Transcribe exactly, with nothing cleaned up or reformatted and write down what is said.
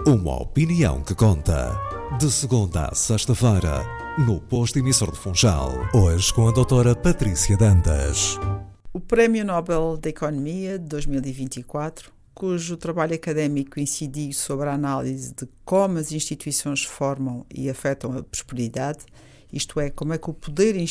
Uma opinião que conta. De segunda a sexta-feira, no Posto Emissor de Funchal. Hoje com a doutora Patrícia Dantas. O Prémio Nobel da Economia de dois mil e vinte e quatro, cujo trabalho académico incidiu sobre a análise de como as instituições formam e afetam a prosperidade, isto é, como é que o poder